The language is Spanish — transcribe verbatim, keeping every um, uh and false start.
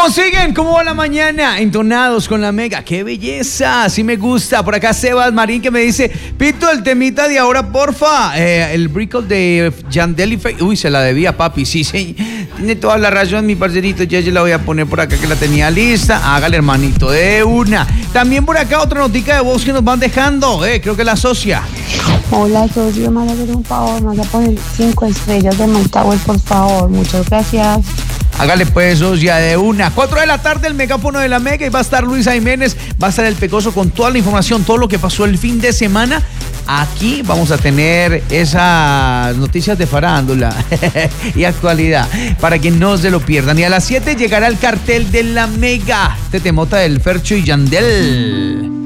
¿Cómo siguen? ¿Cómo va la mañana? Entonados con la Mega. ¡Qué belleza! Así me gusta. Por acá Sebas Marín que me dice, Pito, el temita de ahora, porfa. Eh, el brickle de Yandel y Fe... Uy, se la debía, papi. Sí, sí. Tiene toda la razón, mi parcerito. Ya yo la voy a poner por acá que la tenía lista. Hágale, hermanito, de una. También por acá otra notica de voz que nos van dejando. Eh, creo que la socia. Hola, socio. Me van a hacer un favor. Me van a poner cinco estrellas de Montower, por favor. Muchas gracias. Hágale pues, ya de una. Cuatro de la tarde, el megáfono de la Mega, y va a estar Luisa Jiménez, va a estar el Pecoso con toda la información, todo lo que pasó el fin de semana. Aquí vamos a tener esas noticias de farándula y actualidad, para que no se lo pierdan. Y a las siete llegará el cartel de la Mega, este temota del Fercho y Yandel.